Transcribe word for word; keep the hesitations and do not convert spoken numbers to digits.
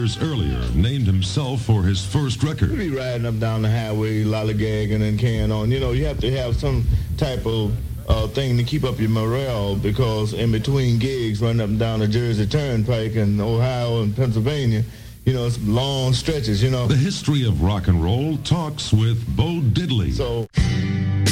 years earlier, named himself for his first record. You be riding up down the highway, lollygagging and carrying on. You know, you have to have some type of uh, thing to keep up your morale, because in between gigs, running up and down the Jersey Turnpike in Ohio and Pennsylvania, you know, it's long stretches, you know. The History of Rock and Roll talks with Bo Diddley. So...